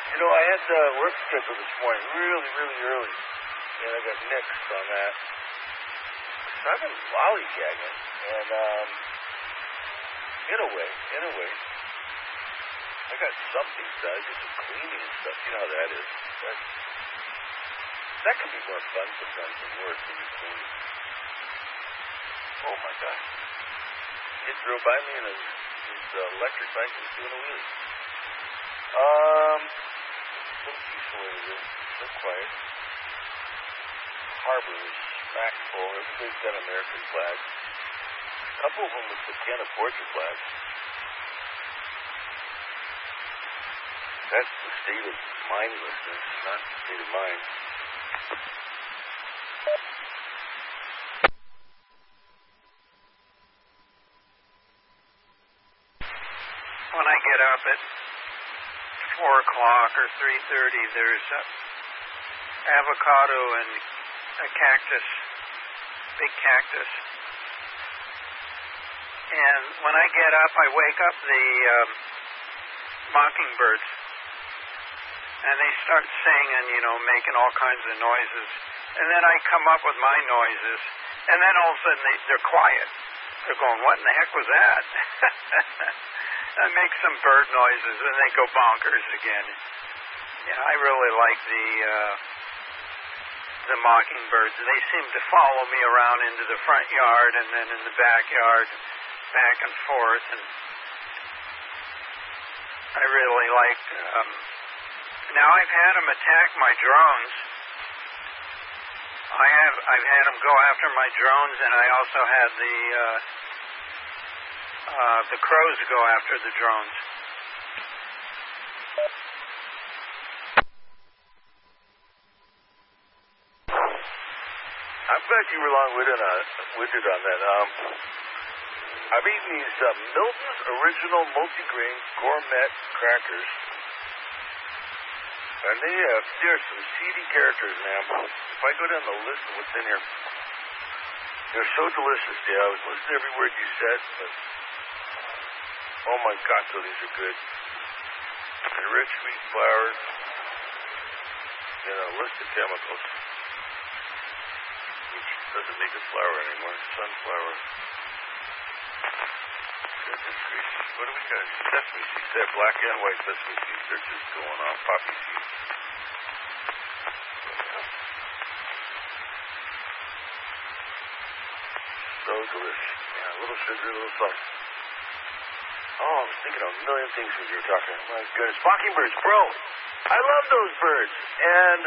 You know, I had work scheduled this morning really, really early, and I got nixed on that. So I've been lollygagging, and in a way, I got something done. I did some cleaning and stuff. You know how that is. That can be more fun sometimes than work when you're cleaning. Oh my God! It drove by me in his electric bike and was doing a wheelie. So peaceful it is. So quiet. Harbor is smack full. Everybody's got American flags. A couple of them with the Canada Fortune flags. That's the state of mindlessness, not the state of mind. When I get up at 4 o'clock or 3:30, there's avocado and a cactus, big cactus. And when I get up, I wake up the mockingbirds. And they start singing, making all kinds of noises. And then I come up with my noises. And then all of a sudden they're quiet. They're going, what in the heck was that? I make some bird noises and they go bonkers again. Yeah, I really like the mockingbirds. They seem to follow me around into the front yard and then in the backyard, back and forth. And I really like... Now I've had them attack my drones. I've had them go after my drones, and I also had the crows go after the drones. I'm glad you were long-winded on that. I've eaten these Milton's Original Multigrain Gourmet Crackers. And there's some seedy characters, man. If I go down the list of what's in here, they're so delicious, Dale. I was listening to every word you said, but oh my God, so these are good. And rich wheat flour, a list of chemicals, which doesn't make it flour anymore, sunflower. Goodness gracious, what do we got? Sesame seeds, that black and white sesame seeds, they're just going on, poppy seeds. So delicious. Yeah, a little sugar, a little salt. Oh, I was thinking of a million things when you were talking. My goodness. Mockingbirds, bro. I love those birds. And,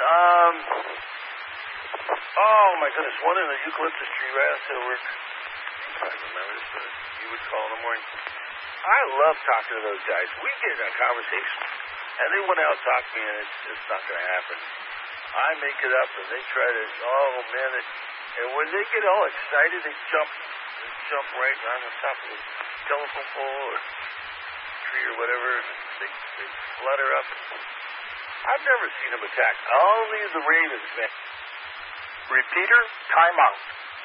oh my goodness, one in the eucalyptus tree right outside of work. I remember this, you would call in the morning. I love talking to those guys. We get in a conversation, and they want to out-talk me, and it's just not going to happen. I make it up, and they try to, and when they get all excited, they jump right on the top of the telephone pole or tree or whatever, and they flutter up. I've never seen them attack. Only the ravens, man. Repeater, timeout.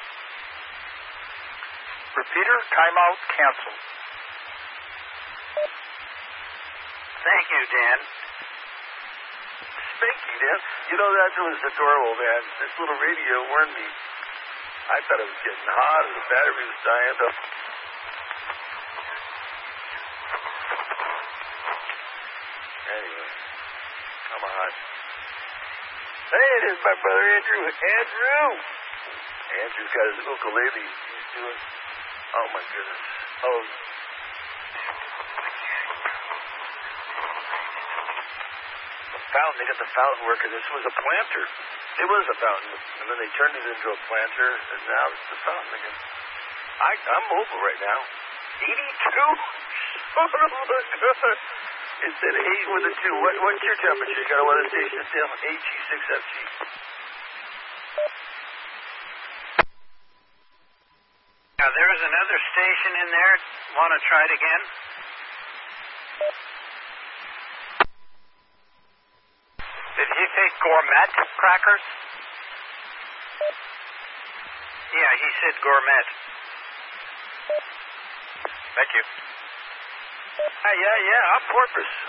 Repeater, timeout, cancel. Thank you, Dan. Thank you, Dan. That was adorable, man. This little radio warned me. I thought it was getting hot and the battery was dying up. Anyway, I'm hot. Hey, it is my brother Andrew. Andrew's got his ukulele. He's doing... Oh, my goodness. Oh. The fountain. They got the fountain working. This was a planter. It was a fountain. And then they turned it into a planter. And now it's the fountain again. I'm mobile right now. 82? Oh, God. It said 8 with a 2. What's your temperature? You got a weather station down AG6FG. Now, there is another station in there. Want to try it again? Did he say gourmet crackers? Yeah, he said gourmet. Thank you. Yeah, on purpose.